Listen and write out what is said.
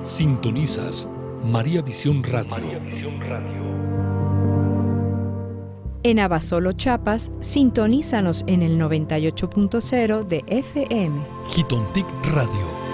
Sintonizas María Visión Radio. En Abasolo, Chiapas, sintonízanos en el 98.0 de FM. Jitontic Radio.